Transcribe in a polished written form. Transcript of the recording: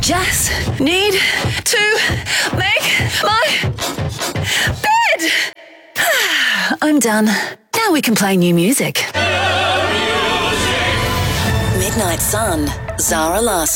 Just need to make my bed. I'm done. Now we can play new music. Midnight Sun, Zara Larsson.